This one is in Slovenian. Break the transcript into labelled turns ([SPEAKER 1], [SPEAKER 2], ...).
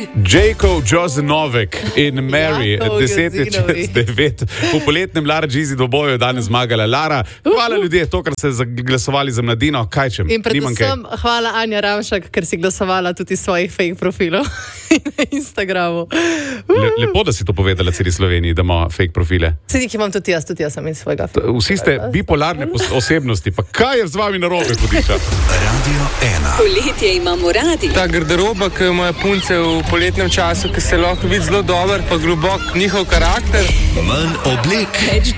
[SPEAKER 1] Jejko Jozinovek in Mary, 10:09. Po poletnem Lara Jeezy dvoboju je danes zmagala Lara. Hvala ljudje, to, kar ste glasovali za Mladino. Kaj čem?
[SPEAKER 2] In predvsem hvala Anja Ramšak, ker si glasovala tudi svojih fake profilov na Instagramu.
[SPEAKER 1] Lepo, da si to povedala celi Sloveniji, da ima fake profile.
[SPEAKER 2] Sedaj, ki imam tudi jaz sem iz svojega.
[SPEAKER 1] Vsi ste bipolarne osebnosti, pa kaj je z vami narobe, hudiča?
[SPEAKER 3] Radio 1.
[SPEAKER 4] Poletje imamo radi.
[SPEAKER 5] Ta garderoba, ki imajo punce v poletnem času, ki se lahko vidi zelo dober, pa globok njihov karakter.
[SPEAKER 3] Manj oblek.